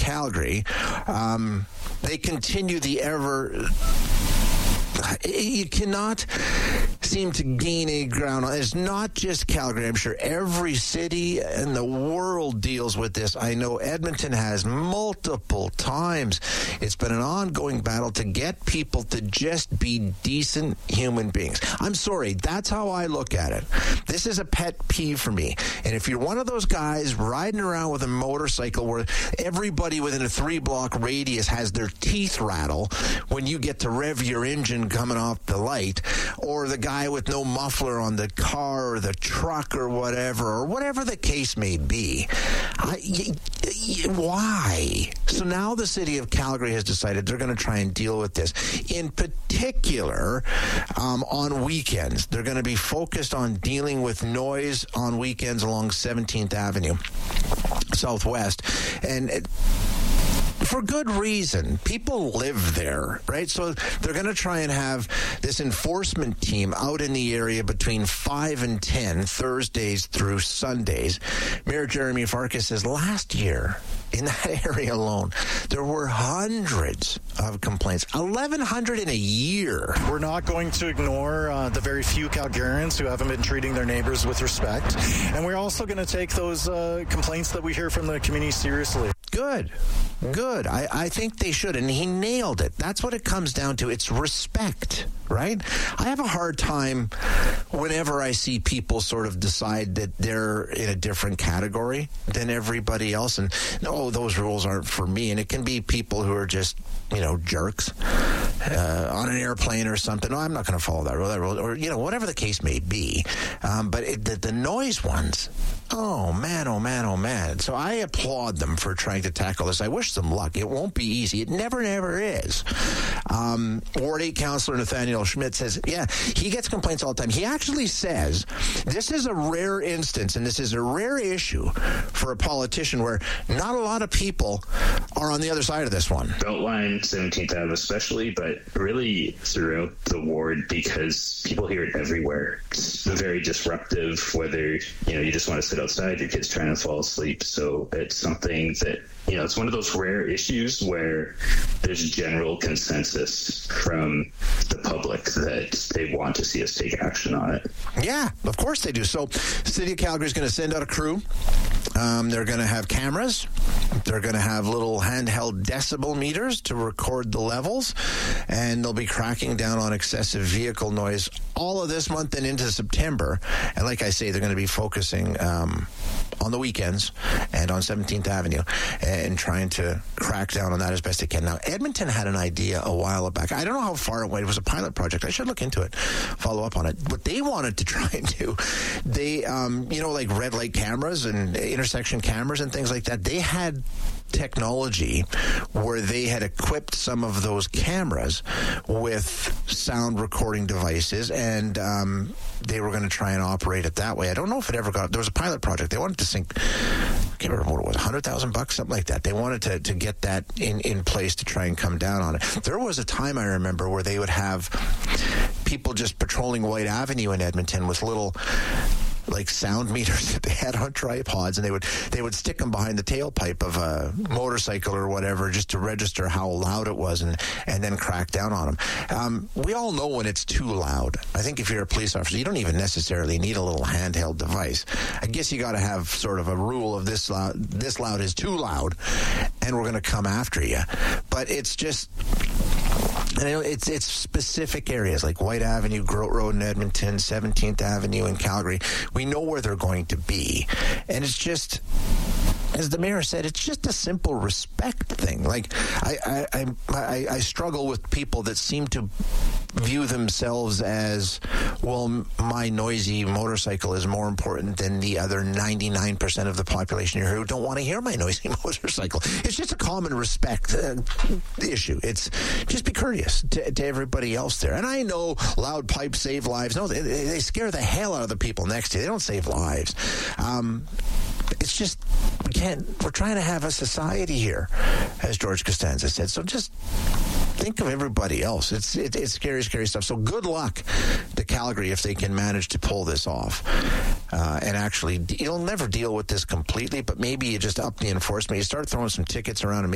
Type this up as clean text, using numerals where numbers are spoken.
Calgary, they continue the you cannot seem to gain any ground on. It's not just Calgary. I'm sure every city in the world deals with this. I know Edmonton has multiple times. It's been an ongoing battle to get people to just be decent human beings. I'm sorry. That's how I look at it. This is a pet peeve for me. And if you're one of those guys riding around with a motorcycle where everybody within a 3-block radius has their teeth rattle when you get to rev your engine coming off the light, or the guy with no muffler on the car or the truck or whatever the case may be. Why? So now the city of Calgary has decided they're going to try and deal with this. In particular, on weekends, they're going to be focused on dealing with noise on weekends along 17th Avenue Southwest. And for good reason. People live there, right? So they're going to try and have this enforcement team out in the area between 5 and 10, Thursdays through Sundays. Mayor Jeremy Farkas says last year, in that area alone, there were hundreds of complaints. 1,100 in a year. We're not going to ignore the very few Calgarians who haven't been treating their neighbors with respect. And we're also going to take those complaints that we hear from the community seriously. Good. I think they should, and he nailed it. That's what it comes down to. It's respect, right? I have a hard time whenever I see people sort of decide that they're in a different category than everybody else, and no, those rules aren't for me. And it can be people who are just, jerks on an airplane or something. No, I'm not going to follow that rule, or whatever the case may be. But the noise ones, oh man. So I applaud them for trying to tackle this. I wish them luck. It won't be easy. It never is. Ward 8 Councillor Nathaniel Schmidt says, he gets complaints all the time. He actually says this is a rare instance, and this is a rare issue for a politician where not a lot of people are on the other side of this one. Beltline, 17th Ave especially, but really throughout the ward, because people hear it everywhere. It's very disruptive, whether, you just want to sit outside, your kid's trying to fall asleep. So it's something that, it's one of those rare issues where there's general consensus from the public that they want to see us take action on it. Yeah, of course they do. So the City of Calgary is going to send out a crew. They're going to have cameras. They're going to have little handheld decibel meters to record the levels, and they'll be cracking down on excessive vehicle noise all of this month and into September. And like I say, they're going to be focusing on the weekends and on 17th Avenue and trying to crack down on that as best they can. Now, Edmonton had an idea a while back. I don't know how far it went. It was a pilot project. I should look into it, follow up on it. What they wanted to try and do, they, like red light cameras and intersection cameras and things like that, they had technology where they had equipped some of those cameras with sound recording devices, and they were going to try and operate it that way. I don't know if it ever got. There was a pilot project. They wanted to sink, I can't remember what it was, $100,000, something like that. They wanted to get that in place to try and come down on it. There was a time I remember where they would have people just patrolling White Avenue in Edmonton with little sound meters that they had on tripods, and they would stick them behind the tailpipe of a motorcycle or whatever just to register how loud it was and then crack down on them. We all know when it's too loud. I think if you're a police officer, you don't even necessarily need a little handheld device. I guess you got to have sort of a rule of this loud is too loud, and we're going to come after you. But it's just... it's specific areas like White Avenue, Grote Road in Edmonton, 17th Avenue in Calgary. We know where they're going to be. And it's just, as the mayor said, it's just a simple respect thing. I struggle with people that seem to view themselves as, well, my noisy motorcycle is more important than the other 99% of the population here who don't want to hear my noisy motorcycle. It's just a common respect issue. It's just be courteous to everybody else there. And I know loud pipes save lives. No, they scare the hell out of the people next to you. They don't save lives. It's just, we're trying to have a society here, as George Costanza said. So just think of everybody else. It's scary, scary stuff. So good luck to Calgary if they can manage to pull this off. And actually, you'll never deal with this completely, but maybe you just up the enforcement. You start throwing some tickets around and